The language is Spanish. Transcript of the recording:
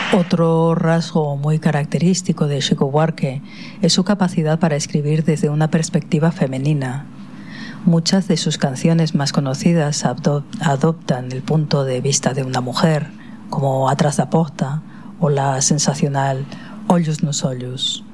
Otro rasgo muy característico de Chico Buarque es su capacidad para escribir desde una perspectiva femenina. Muchas de sus canciones más conocidas adoptan el punto de vista de una mujer, como Atrás da Porta o la sensacional Ollos nos ollos.